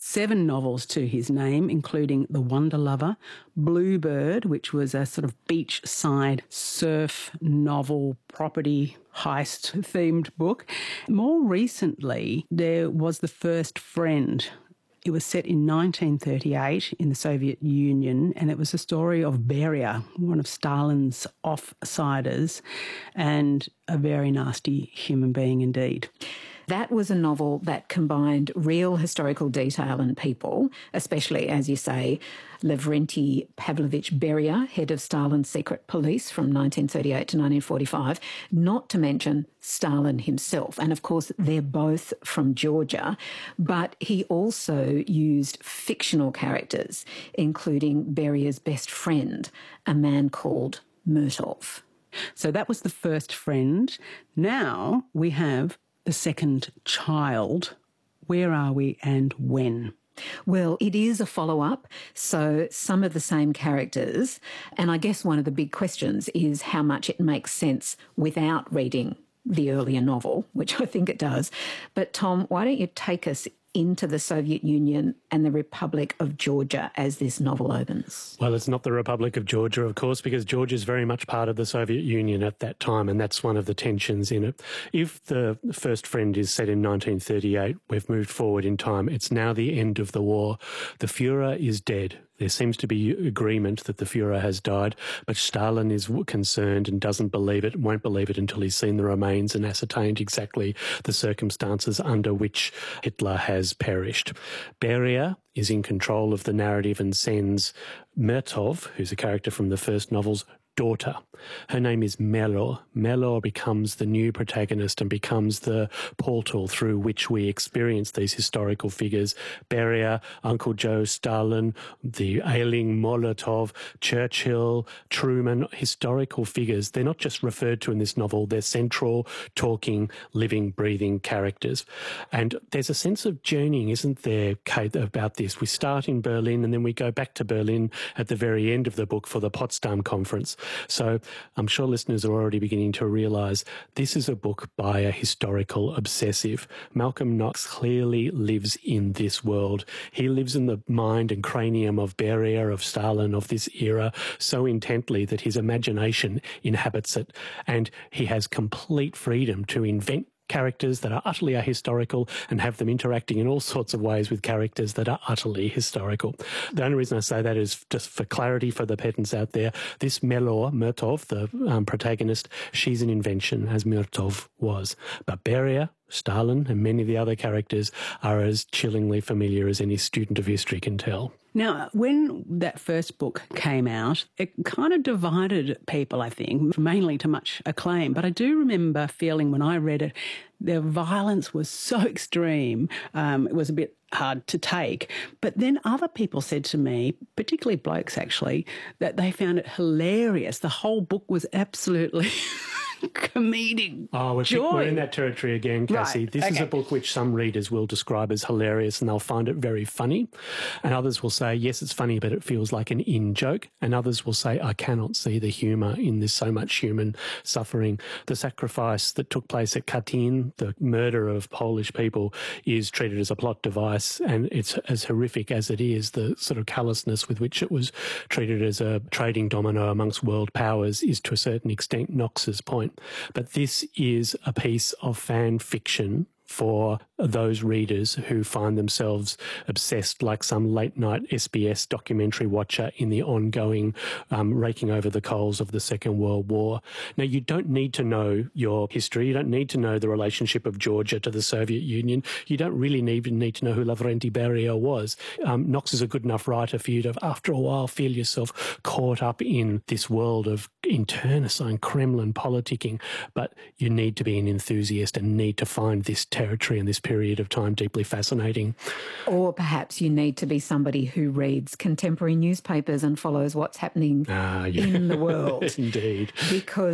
7 novels to his name, including The Wonder Lover, Bluebird, which was a sort of beachside surf novel property heist-themed book. More recently, there was The First Friend. It was set in 1938 in the Soviet Union, and it was a story of Beria, one of Stalin's offsiders, and a very nasty human being indeed. That was a novel that combined real historical detail and people, especially, as you say, Lavrenti Pavlovich Beria, head of Stalin's secret police from 1938 to 1945, not to mention Stalin himself. And of course, they're both from Georgia, but he also used fictional characters, including Beria's best friend, a man called Murtov. So that was The First Friend. Now we have The Second Child. Where are we and when? Well, it is a follow-up, so some of the same characters. And I guess one of the big questions is how much it makes sense without reading the earlier novel, which I think it does. But Tom, why don't you take us into the Soviet Union and the Republic of Georgia as this novel opens? Well, it's not the Republic of Georgia, of course, because Georgia is very much part of the Soviet Union at that time, and that's one of the tensions in it. If The First Friend is set in 1938, we've moved forward in time. It's now the end of the war. The Fuhrer is dead. There seems to be agreement that the Fuhrer has died, but Stalin is concerned and doesn't believe it, won't believe it until he's seen the remains and ascertained exactly the circumstances under which Hitler has perished. Beria is in control of the narrative and sends Murtov, who's a character from the first novel's daughter. Her name is Melor. Melor becomes the new protagonist and becomes the portal through which we experience these historical figures. Beria, Uncle Joe, Stalin, the ailing Molotov, Churchill, Truman, historical figures. They're not just referred to in this novel, they're central, talking, living, breathing characters. And there's a sense of journeying, isn't there, Kate, about this? We start in Berlin and then we go back to Berlin at the very end of the book for the Potsdam Conference. So I'm sure listeners are already beginning to realise this is a book by a historical obsessive. Malcolm Knox clearly lives in this world. He lives in the mind and cranium of Beria, of Stalin, of this era so intently that his imagination inhabits it, and he has complete freedom to invent characters that are utterly ahistorical and have them interacting in all sorts of ways with characters that are utterly historical. The only reason I say that is just for clarity for the pedants out there. This Melor, Murtov, the protagonist, she's an invention, as Murtov was. But Beria, Stalin and many of the other characters are as chillingly familiar as any student of history can tell. Now, when that first book came out, it kind of divided people, I think, mainly to much acclaim. But I do remember feeling when I read it, the violence was so extreme, it was a bit hard to take. But then other people said to me, particularly blokes actually, that they found it hilarious. The whole book was absolutely comedic joy. We're in that territory again, Cassie. Right. This is a book which some readers will describe as hilarious and they'll find it very funny. And others will say, yes, it's funny, but it feels like an in-joke. And others will say, I cannot see the humour in this, so much human suffering. The sacrifice that took place at Katyn, the murder of Polish people, is treated as a plot device, and it's as horrific as it is. The sort of callousness with which it was treated as a trading domino amongst world powers is to a certain extent Knox's point. But this is a piece of fan fiction for those readers who find themselves obsessed like some late-night SBS documentary watcher in the ongoing raking over the coals of the Second World War. Now, you don't need to know your history. You don't need to know the relationship of Georgia to the Soviet Union. You don't really even need to know who Lavrenti Beria was. Knox is a good enough writer for you to, after a while, feel yourself caught up in this world of internecine Kremlin politicking. But you need to be an enthusiast and need to find this territory and this period of time deeply fascinating. Or perhaps you need to be somebody who reads contemporary newspapers and follows what's happening in the world. Indeed. Because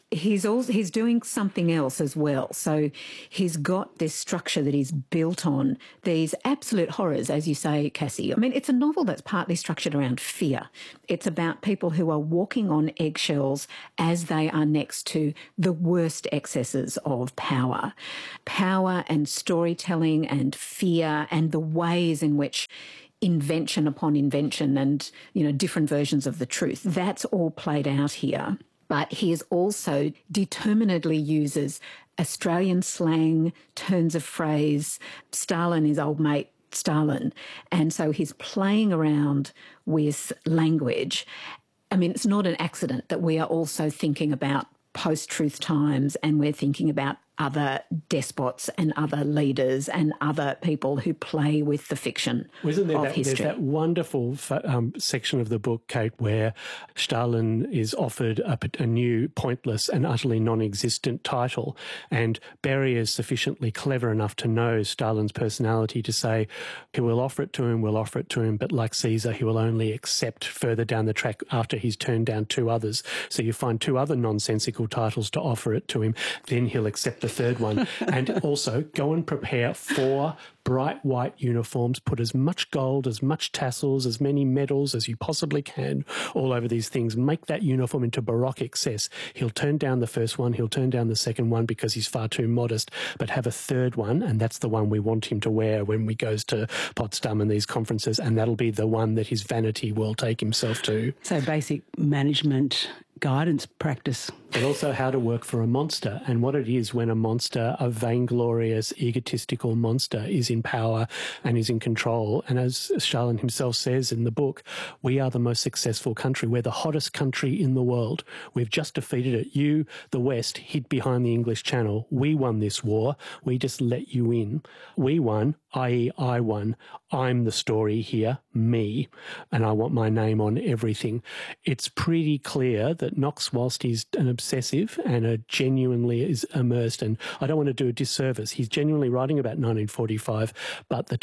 he's doing something else as well. So he's got this structure that he's built on these absolute horrors, as you say, Cassie. I mean, it's a novel that's partly structured around fear. It's about people who are walking on eggshells as they are next to the worst excesses of power. Power and storytelling and fear and the ways in which invention upon invention and, different versions of the truth, that's all played out here. But he also determinedly uses Australian slang, turns of phrase, Stalin is old mate Stalin. And so he's playing around with language. I mean, it's not an accident that we are also thinking about post-truth times and we're thinking about other despots and other leaders and other people who play with the fiction of history. There's that wonderful section of the book, Kate, where Stalin is offered a new, pointless and utterly non-existent title, and Berry is sufficiently clever enough to know Stalin's personality to say, he will offer it to him, but like Caesar, he will only accept further down the track after he's turned down two others. So you find two other nonsensical titles to offer it to him, then he'll accept the third one. And also go and prepare 4 bright white uniforms, put as much gold, as much tassels, as many medals as you possibly can all over these things. Make that uniform into Baroque excess. He'll turn down the first one, he'll turn down the second one because he's far too modest, but have a third one, and that's the one we want him to wear when he goes to Potsdam and these conferences, and that'll be the one that his vanity will take himself to. So basic management guidance practice. But also how to work for a monster and what it is when a monster, a vainglorious, egotistical monster, is in power and is in control. And as Stalin himself says in the book, we are the most successful country. We're the hottest country in the world. We've just defeated it. You, the West, hid behind the English Channel. We won this war. We just let you in. We won, i.e. I won. I'm the story here, me, and I want my name on everything. It's pretty clear that Knox, whilst he's an obsessive and genuinely is immersed, and I don't want to do a disservice, he's genuinely writing about 1945, but the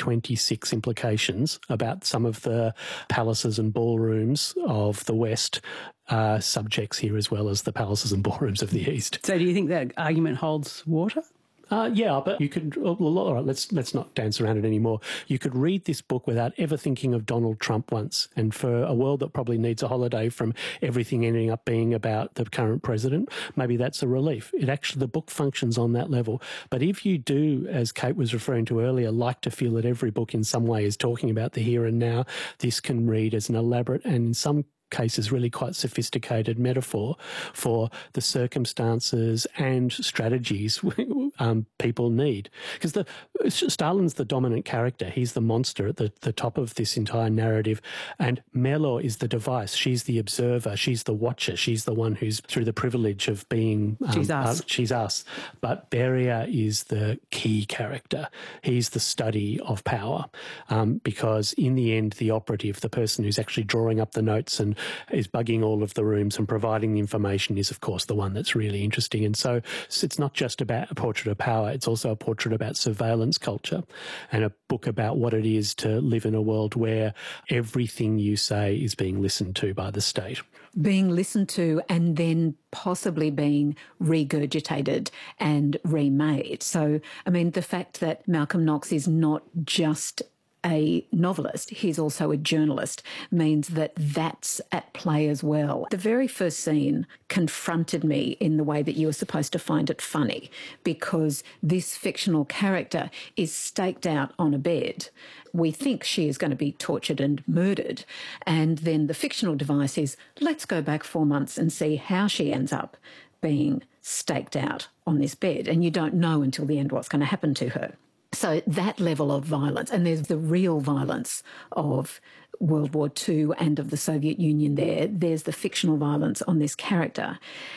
2026 implications about some of the palaces and ballrooms of the West are subjects here as well as the palaces and ballrooms of the East. So do you think that argument holds water? Yeah, but you could, all right, let's not dance around it anymore. You could read this book without ever thinking of Donald Trump once. And for a world that probably needs a holiday from everything ending up being about the current president, maybe that's a relief. The book functions on that level. But if you do, as Kate was referring to earlier, like to feel that every book in some way is talking about the here and now, this can read as an elaborate and in some cases really quite sophisticated metaphor for the circumstances and strategies people need. Because Stalin's the dominant character. He's the monster at the top of this entire narrative. And Merlo is the device. She's the observer. She's the watcher. She's the one who's through the privilege of being... she's us. But Beria is the key character. He's the study of power. Because in the end, the operative, the person who's actually drawing up the notes and is bugging all of the rooms and providing the information is, of course, the one that's really interesting. And so it's not just about a portrait of power, it's also a portrait about surveillance culture and a book about what it is to live in a world where everything you say is being listened to by the state. Being listened to and then possibly being regurgitated and remade. So, I mean, the fact that Malcolm Knox is not just a novelist, he's also a journalist, means that that's at play as well. The very first scene confronted me in the way that you were supposed to find it funny, because this fictional character is staked out on a bed. We think she is going to be tortured and murdered. And then the fictional device is, let's go back 4 months and see how she ends up being staked out on this bed. And you don't know until the end what's going to happen to her. So that level of violence, and there's the real violence of World War II and of the Soviet Union there's the fictional violence on this character.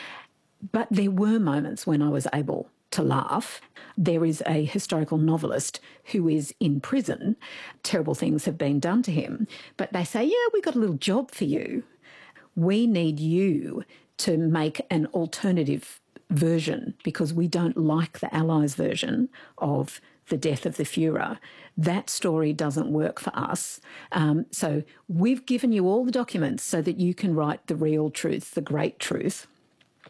But there were moments when I was able to laugh. There is a historical novelist who is in prison. Terrible things have been done to him. But they say, yeah, we got a little job for you. We need you to make an alternative version because we don't like the Allies' version of the death of the Führer. That story doesn't work for us. So we've given you all the documents so that you can write the real truth, the great truth.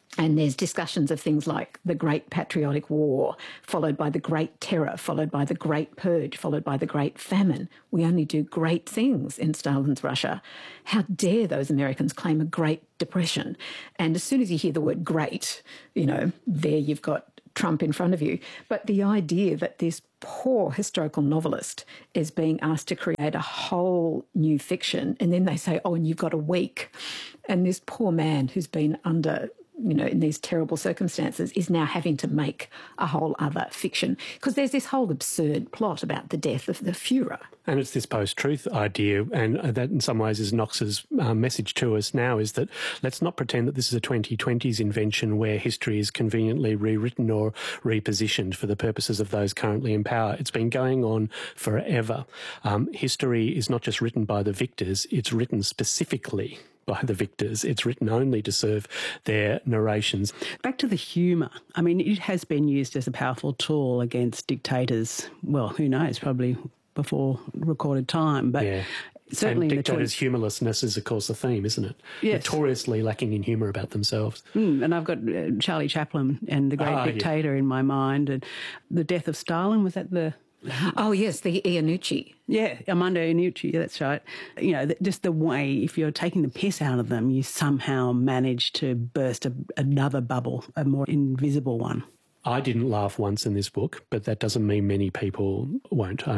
And there's discussions of things like the Great Patriotic War, followed by the Great Terror, followed by the Great Purge, followed by the Great Famine. We only do great things in Stalin's Russia. How dare those Americans claim a Great Depression? And as soon as you hear the word great, there you've got Trump in front of you. But the idea that this poor historical novelist is being asked to create a whole new fiction, and then they say, oh, and you've got a week. And this poor man who's been under in these terrible circumstances is now having to make a whole other fiction, because there's this whole absurd plot about the death of the Führer. And it's this post-truth idea, and that in some ways is Knox's message to us now, is that let's not pretend that this is a 2020s invention where history is conveniently rewritten or repositioned for the purposes of those currently in power. It's been going on forever. History is not just written by the victors, it's written specifically by the victors. It's written only to serve their narrations. Back to the humour. I mean, it has been used as a powerful tool against dictators. Well, who knows, probably before recorded time. But yeah. Certainly, and dictators' humourlessness is, of course, the theme, isn't it? Yes. Notoriously lacking in humour about themselves. And I've got Charlie Chaplin and The Great Dictator in my mind. And the death of Stalin, was that the... Oh, yes, the Iannucci. Yeah, Armando Iannucci, that's right. Just the way, if you're taking the piss out of them, you somehow manage to burst another bubble, a more invisible one. I didn't laugh once in this book, but that doesn't mean many people won't.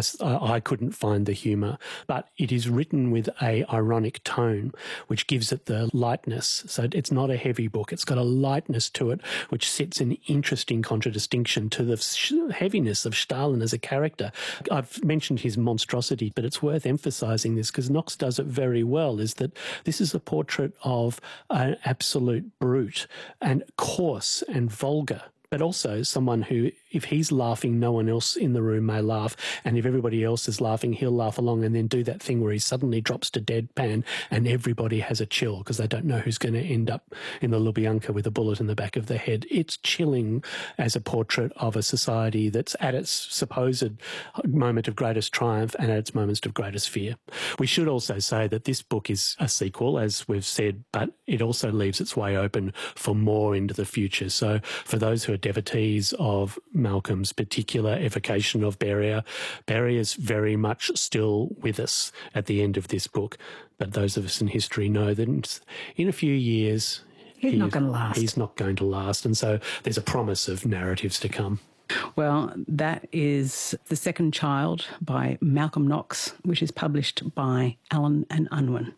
I couldn't find the humour, but it is written with a ironic tone, which gives it the lightness. So it's not a heavy book. It's got a lightness to it, which sets an interesting contradistinction to the heaviness of Stalin as a character. I've mentioned his monstrosity, but it's worth emphasising this because Knox does it very well, is that this is a portrait of an absolute brute and coarse and vulgar, but also someone who, if he's laughing, no one else in the room may laugh. And if everybody else is laughing, he'll laugh along and then do that thing where he suddenly drops to deadpan and everybody has a chill because they don't know who's going to end up in the Lubyanka with a bullet in the back of the head. It's chilling as a portrait of a society that's at its supposed moment of greatest triumph and at its moments of greatest fear. We should also say that this book is a sequel, as we've said, but it also leaves its way open for more into the future. So for those who are devotees of Malcolm's particular evocation of Beria, Beria's very much still with us at the end of this book. But those of us in history know that in a few years, he's not going to last. He's not going to last. And so there's a promise of narratives to come. Well, that is The Second Child by Malcolm Knox, which is published by Allen and Unwin.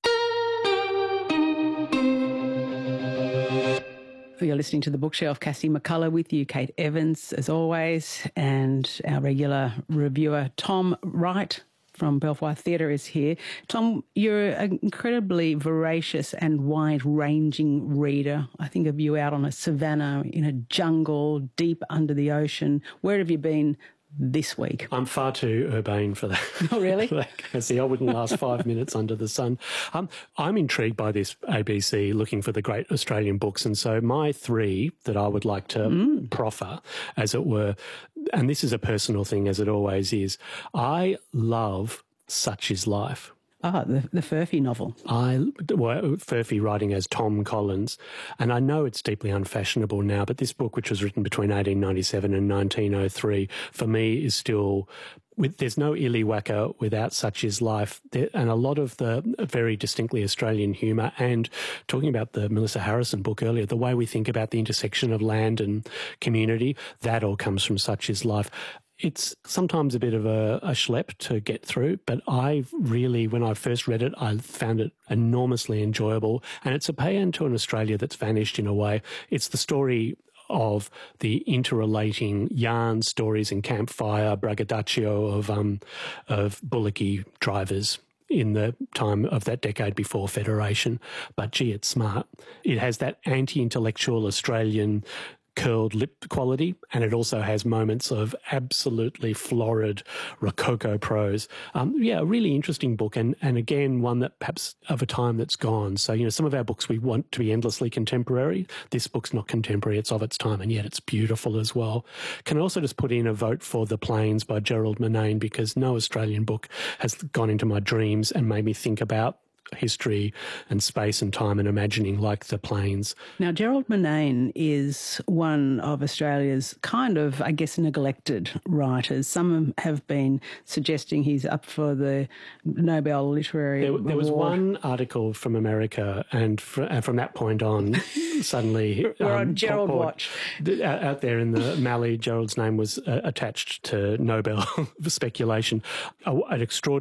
You're listening to The Bookshelf. Cassie McCullough with you, Kate Evans, as always, and our regular reviewer, Tom Wright from Belvoir Theatre is here. Tom, you're an incredibly voracious and wide-ranging reader. I think of you out on a savannah, in a jungle, deep under the ocean. Where have you been this week? I'm far too urbane for that. Oh, really? See, I wouldn't last 5 minutes under the sun. I'm intrigued by this ABC looking for the great Australian books. And so my three that I would like to proffer, as it were, and this is a personal thing as it always is, I love Such Is Life. Ah, the Furphy novel. Furphy writing as Tom Collins. And I know it's deeply unfashionable now, but this book, which was written between 1897 and 1903, for me is still... There's no Illiwaka without Such Is Life, and a lot of the very distinctly Australian humour, and talking about the Melissa Harrison book earlier, the way we think about the intersection of land and community, that all comes from Such Is Life. It's sometimes a bit of a schlep to get through, but I really, when I first read it, I found it enormously enjoyable, and it's a paean to an Australia that's vanished in a way. It's the story of the interrelating yarn, stories and campfire braggadocio of bullocky drivers in the time of that decade before Federation. But gee, it's smart. It has that anti-intellectual Australian curled lip quality, and it also has moments of absolutely florid Rococo prose. A really interesting book, and again, one that perhaps of a time that's gone. So, some of our books we want to be endlessly contemporary. This book's not contemporary, it's of its time, and yet it's beautiful as well. Can I also just put in a vote for The Plains by Gerald Murnane, because no Australian book has gone into my dreams and made me think about history and space and time and imagining, like the planes. Now, Gerald Murnane is one of Australia's kind of, I guess, neglected writers. Some have been suggesting he's up for the Nobel Literary Award. There was one article from America, and from that point on, suddenly... We're on Gerald Watch. Out there in the Mallee, Gerald's name was attached to Nobel speculation. An extraordinary